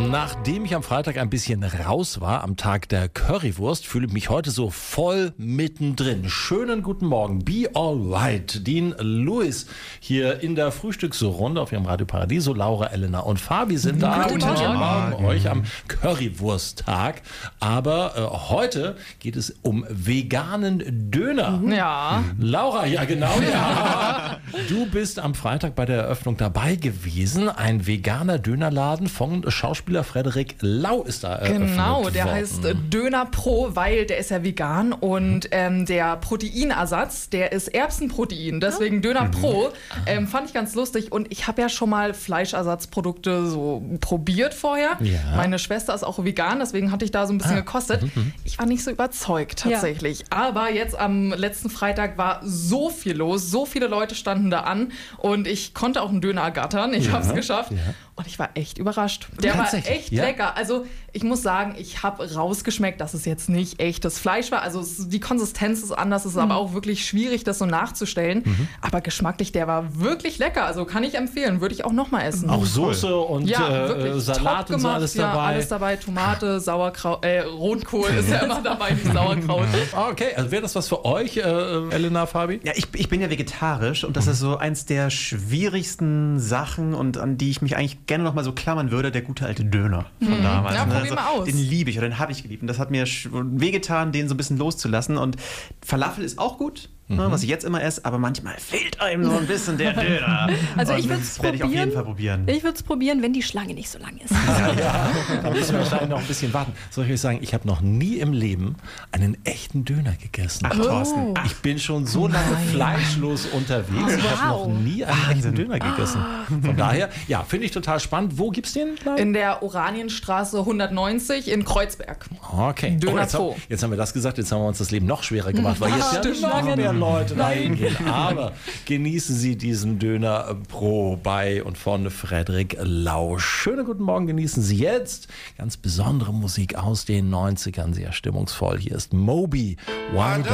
Nachdem ich am Freitag ein bisschen raus war, am Tag der Currywurst, fühle ich mich heute so voll mittendrin. Schönen guten Morgen, Be Alright. Dean Lewis hier in der Frühstücksrunde auf ihrem Radio Paradiso. Laura, Elena und Fabi sind da. Guten Morgen. Euch am Currywursttag. Aber heute geht es um veganen Döner. Ja. Laura, ja genau, ja. Du bist am Freitag bei der Eröffnung dabei gewesen. Ein veganer Dönerladen von Schauspieler Frederik Lau ist da eröffnet Genau, der worden. heißt Döner Pro, weil der ist ja vegan und der Proteinersatz, der ist Erbsenprotein, deswegen Döner Pro. Fand ich ganz lustig und ich habe ja schon mal Fleischersatzprodukte so probiert vorher. Ja. Meine Schwester ist auch vegan, deswegen hatte ich da so ein bisschen gekostet. Ich war nicht so überzeugt tatsächlich. Aber jetzt am letzten Freitag war so viel los, so viele Leute standen da an und ich konnte auch einen Döner ergattern. Ich habe es geschafft. Ja. Und ich war echt überrascht. Der war echt lecker. Also ich muss sagen, ich habe rausgeschmeckt, dass es jetzt nicht echtes Fleisch war. Also die Konsistenz ist anders, es ist aber auch wirklich schwierig, das so nachzustellen. Aber geschmacklich, der war wirklich lecker. Also kann ich empfehlen, würde ich auch nochmal essen. Auch Soße und wirklich Salat top und so gemacht. alles Ja, dabei. alles dabei. Tomate, Sauerkraut, Rotkohl ist ja immer dabei, nicht Sauerkraut. Okay, also wäre das was für euch, Elena, Fabi? Ja, ich bin ja vegetarisch und das ist so eins der schwierigsten Sachen und an die ich mich eigentlich gerne noch mal so klammern würde, der gute alte Döner von damals. Ja, probier mal aus. Den liebe ich oder den habe ich geliebt und das hat mir wehgetan, den so ein bisschen loszulassen und Falafel ist auch gut, ne, was ich jetzt immer esse, aber manchmal fehlt einem so ein bisschen der Döner. Also ich Und würde das es werde ich auf jeden Fall probieren. Ich würde es probieren, wenn die Schlange nicht so lang ist. Da müssen wir wahrscheinlich noch ein bisschen warten. Soll ich euch sagen, ich habe noch nie im Leben einen echten Döner gegessen. Ach, Thorsten. Ich bin schon so lange fleischlos unterwegs. Ich habe noch nie einen echten Döner gegessen. Von daher, ja, finde ich total spannend. Wo gibt's den? In der Oranienstraße 190 in Kreuzberg. Okay. Döner jetzt, Pro. jetzt haben wir das gesagt, jetzt haben wir uns das Leben noch schwerer gemacht, weil jetzt ja noch mehr Leute dahin gehen. Aber genießen Sie diesen Döner Pro bei und von Frederik Lau. Schönen guten Morgen, genießen Sie jetzt ganz besondere Musik aus den 90ern, sehr stimmungsvoll. Hier ist Moby. Why